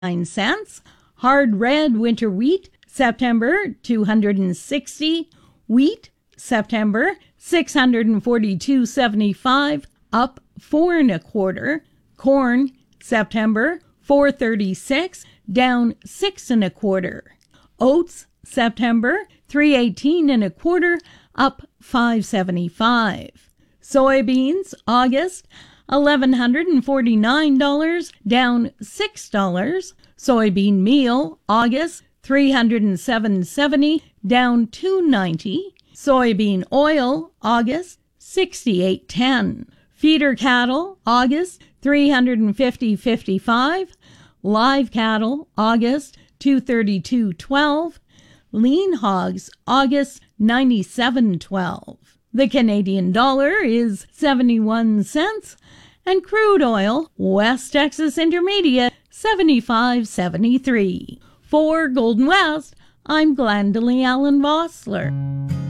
cents. Hard red winter wheat, September, $260. Wheat, September, $642.75, up 4 1/4. Corn, September, $436, down 6 1/4. Oats, September, $318 1/4, up $5.75. Soybeans, August, $1,149, down $6. Soybean meal, August, $307.70, down $2.90. Soybean oil, August, $68.10. Feeder cattle, August, $350.55. Live cattle, August, $232.12. Lean hogs, August, $97.12. The Canadian dollar is 71 cents, and crude oil, West Texas Intermediate, 75.73. For Golden West, I'm Glendalee Allen Vossler.